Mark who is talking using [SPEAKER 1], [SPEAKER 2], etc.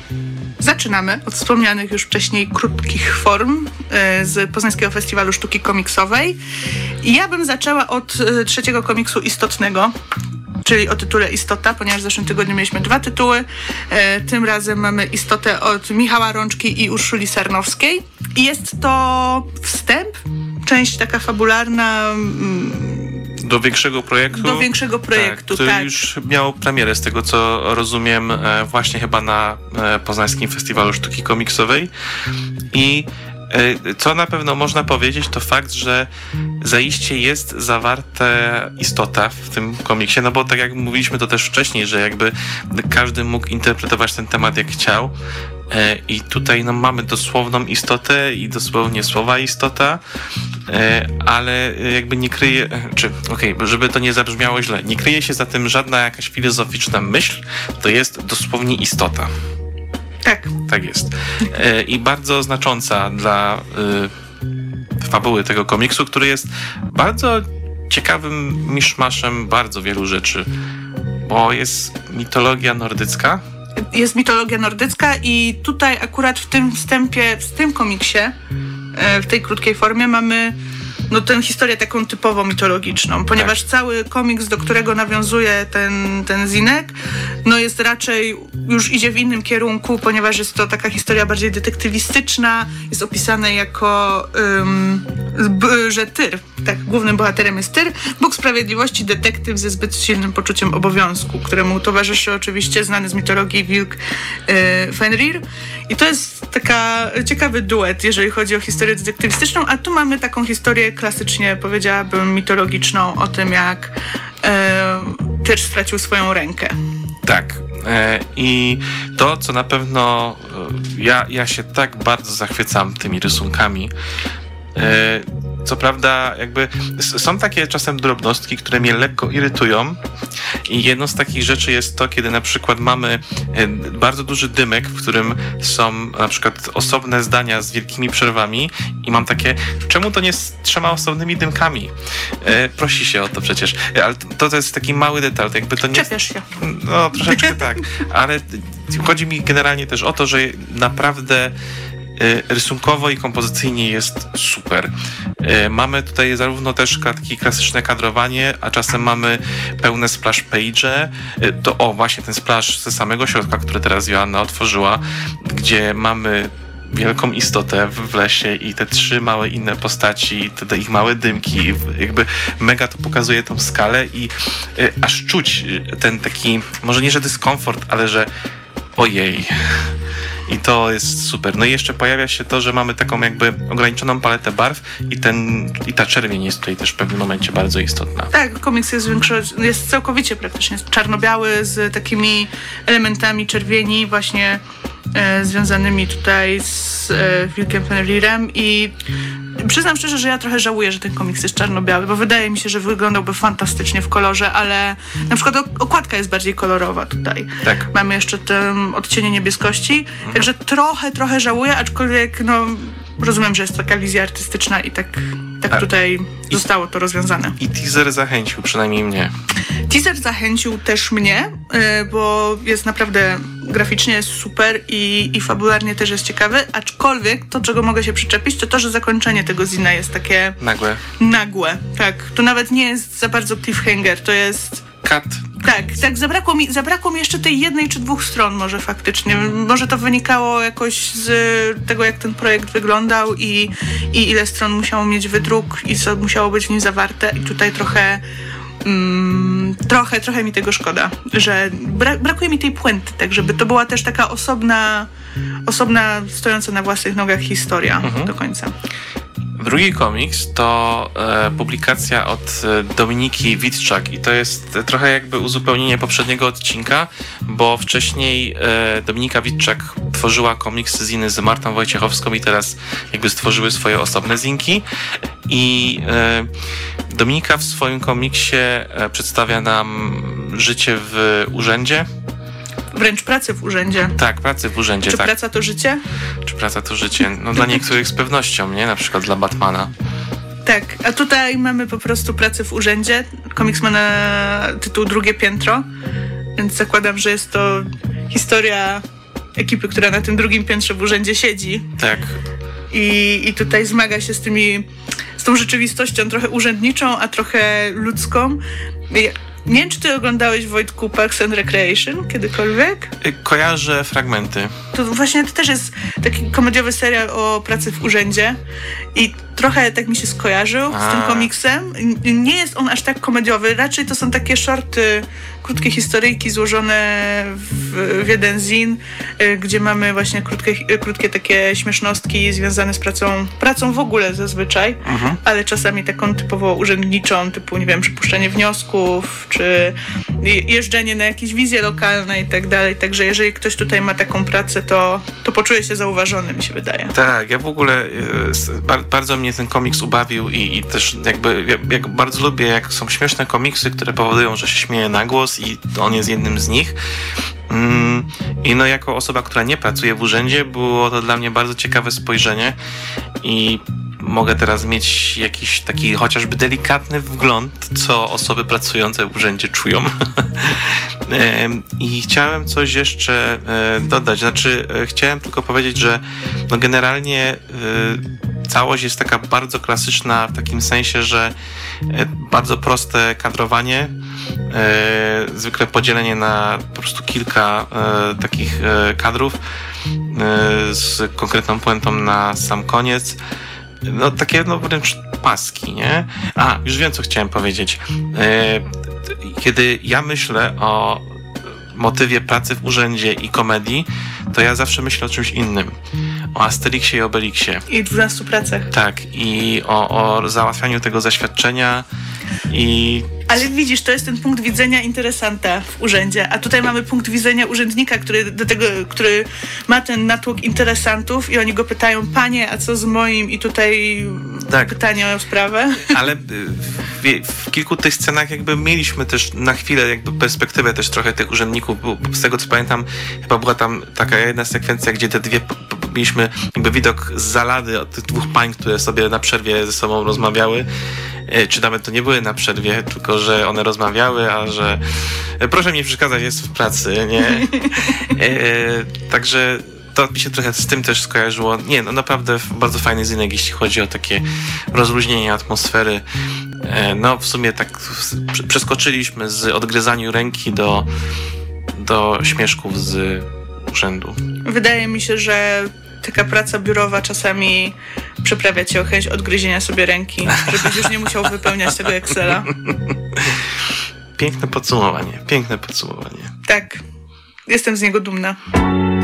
[SPEAKER 1] zaczynamy od wspomnianych już wcześniej krótkich form z Poznańskiego Festiwalu Sztuki Komiksowej. I ja bym zaczęła od trzeciego komiksu istotnego, czyli o tytule Istota, ponieważ w zeszłym tygodniu mieliśmy 2 tytuły. Tym razem mamy Istotę od Michała Rączki i Urszuli Sarnowskiej. I jest to wstęp, część taka fabularna.
[SPEAKER 2] Do większego projektu, który już miał premierę, z tego co rozumiem, właśnie chyba na Poznańskim Festiwalu Sztuki Komiksowej. I co na pewno można powiedzieć, to fakt, że zaiste jest zawarta istota w tym komiksie, no bo tak jak mówiliśmy to też wcześniej, że jakby każdy mógł interpretować ten temat jak chciał. I tutaj no, mamy dosłowną istotę i dosłownie słowa istota, ale jakby nie kryje, żeby to nie zabrzmiało źle, nie kryje się za tym żadna jakaś filozoficzna myśl, to jest dosłownie istota. Tak jest. I bardzo znacząca dla fabuły tego komiksu, który jest bardzo ciekawym miszmaszem bardzo wielu rzeczy, bo jest mitologia nordycka.
[SPEAKER 1] Jest mitologia nordycka i tutaj akurat w tym wstępie, w tym komiksie, w tej krótkiej formie mamy tę historię taką typowo mitologiczną, ponieważ cały komiks, do którego nawiązuje ten zinek, jest raczej, już idzie w innym kierunku, ponieważ jest to taka historia bardziej detektywistyczna, jest opisane jako, że Tyr, tak, głównym bohaterem jest Tyr, Bóg Sprawiedliwości, detektyw ze zbyt silnym poczuciem obowiązku, któremu towarzyszy oczywiście znany z mitologii wilk Fenrir. I to jest taka ciekawy duet, jeżeli chodzi o historię detektywistyczną, a tu mamy taką historię klasycznie, powiedziałabym, mitologiczną o tym, jak Tyr stracił swoją rękę.
[SPEAKER 2] Tak. I to, co na pewno ja się tak bardzo zachwycam tymi rysunkami. Co prawda jakby są takie czasem drobnostki, które mnie lekko irytują i jedną z takich rzeczy jest to, kiedy na przykład mamy bardzo duży dymek, w którym są na przykład osobne zdania z wielkimi przerwami i mam takie, czemu to nie z 3 osobnymi dymkami? Prosi się o to przecież, ale to jest taki mały detal, jakby to nie...
[SPEAKER 1] Czepiasz się.
[SPEAKER 2] No troszeczkę tak, ale chodzi mi generalnie też o to, że naprawdę rysunkowo i kompozycyjnie jest super. Mamy tutaj zarówno też takie klasyczne kadrowanie, a czasem mamy pełne splash page. To właśnie ten splash ze samego środka, który teraz Joanna otworzyła, gdzie mamy wielką istotę w lesie i te 3 małe inne postaci, te ich małe dymki, jakby mega to pokazuje tą skalę i aż czuć ten taki, może nie że dyskomfort, ale że ojej. I to jest super. No i jeszcze pojawia się to, że mamy taką jakby ograniczoną paletę barw i ta czerwień jest tutaj też w pewnym momencie bardzo istotna.
[SPEAKER 1] Tak, komiks jest całkowicie praktycznie czarno-biały z takimi elementami czerwieni właśnie związanymi tutaj z wilkiem Fenrirem i przyznam szczerze, że ja trochę żałuję, że ten komiks jest czarno-biały, bo wydaje mi się, że wyglądałby fantastycznie w kolorze, ale na przykład okładka jest bardziej kolorowa tutaj. Tak. Mamy jeszcze te odcienie niebieskości, także trochę żałuję, aczkolwiek rozumiem, że jest taka wizja artystyczna i tak tutaj zostało to rozwiązane.
[SPEAKER 2] I teaser zachęcił przynajmniej mnie.
[SPEAKER 1] Teaser zachęcił też mnie, bo jest naprawdę graficznie jest super i fabularnie też jest ciekawy, aczkolwiek to, czego mogę się przyczepić, to, że zakończenie tego zina jest takie... Nagłe, tak. To nawet nie jest za bardzo cliffhanger, to jest...
[SPEAKER 2] Cut.
[SPEAKER 1] Tak, zabrakło mi jeszcze tej 1 czy 2 stron może faktycznie. Może to wynikało jakoś z tego, jak ten projekt wyglądał i ile stron musiało mieć wydruk i co musiało być w nim zawarte i tutaj trochę mi tego szkoda, że brakuje mi tej puenty, tak żeby to była też taka osobna stojąca na własnych nogach historia do końca.
[SPEAKER 2] Drugi komiks to publikacja od Dominiki Witczak i to jest trochę jakby uzupełnienie poprzedniego odcinka, bo wcześniej Dominika Witczak tworzyła komiksy ziny z Martą Wojciechowską i teraz jakby stworzyły swoje osobne zinki i Dominika w swoim komiksie przedstawia nam życie w urzędzie.
[SPEAKER 1] Wręcz pracę w urzędzie.
[SPEAKER 2] Tak, pracy w urzędzie.
[SPEAKER 1] Czy praca to życie?
[SPEAKER 2] Czy praca to życie? No dla niektórych z pewnością, nie? Na przykład dla Batmana.
[SPEAKER 1] Tak, a tutaj mamy po prostu pracę w urzędzie. Komiks ma na tytuł Drugie piętro, więc zakładam, że jest to historia ekipy, która na tym drugim piętrze w urzędzie siedzi.
[SPEAKER 2] Tak.
[SPEAKER 1] I tutaj zmaga się z tą rzeczywistością trochę urzędniczą, a trochę ludzką. Nie wiem, czy ty oglądałeś, Wojtku, Parks and Recreation kiedykolwiek?
[SPEAKER 2] Kojarzę fragmenty.
[SPEAKER 1] To właśnie to też jest taki komediowy serial o pracy w urzędzie i trochę tak mi się skojarzył z tym komiksem. Nie jest on aż tak komediowy, raczej to są takie shorty, krótkie historyjki złożone w jeden zin, gdzie mamy właśnie krótkie takie śmiesznostki związane z pracą w ogóle zazwyczaj, ale czasami taką typowo urzędniczą, typu, nie wiem, przypuszczenie wniosków, czy jeżdżenie na jakieś wizje lokalne i tak dalej. Także jeżeli ktoś tutaj ma taką pracę, to poczuje się zauważony, mi się wydaje.
[SPEAKER 2] Tak, ja w ogóle bardzo mnie ten komiks ubawił i też jakby bardzo lubię, jak są śmieszne komiksy, które powodują, że się śmieję na głos i on jest jednym z nich. I no jako osoba, która nie pracuje w urzędzie, było to dla mnie bardzo ciekawe spojrzenie i mogę teraz mieć jakiś taki chociażby delikatny wgląd, co osoby pracujące w urzędzie czują. I chciałem coś jeszcze dodać. Znaczy, chciałem tylko powiedzieć, że no generalnie całość jest taka bardzo klasyczna w takim sensie, że bardzo proste kadrowanie, zwykle podzielenie na po prostu kilka takich kadrów z konkretną puentą na sam koniec. No takie no wręcz paski, nie? Już wiem, co chciałem powiedzieć. Kiedy ja myślę o motywie pracy w urzędzie i komedii, to ja zawsze myślę o czymś innym. O Asterixie i Obelixie.
[SPEAKER 1] I 12 pracach.
[SPEAKER 2] Tak, i o załatwianiu tego zaświadczenia i...
[SPEAKER 1] Ale widzisz, to jest ten punkt widzenia interesanta w urzędzie, a tutaj mamy punkt widzenia urzędnika, który ma ten natłok interesantów i oni go pytają: panie, a co z moim? I tutaj pytanie o sprawę.
[SPEAKER 2] Ale w kilku tych scenach jakby mieliśmy też na chwilę jakby perspektywę też trochę tych urzędników, bo z tego co pamiętam, chyba była tam taka jedna sekwencja, gdzie te dwie mieliśmy jakby widok z zalady od tych dwóch pań, które sobie na przerwie ze sobą rozmawiały. Czy nawet to nie były na przerwie, tylko że one rozmawiały, a że proszę mi nie przeszkadzać, jest w pracy, nie? Także to mi się trochę z tym też skojarzyło. Nie, no naprawdę bardzo fajny zinek, jeśli chodzi o takie rozluźnienie atmosfery. No w sumie tak przeskoczyliśmy z odgryzaniu ręki do śmieszków z urzędu.
[SPEAKER 1] Wydaje mi się, że taka praca biurowa czasami przeprawia cię o chęć odgryzienia sobie ręki, żebyś już nie musiał wypełniać tego Excela.
[SPEAKER 2] Piękne podsumowanie.
[SPEAKER 1] Tak, jestem z niego dumna.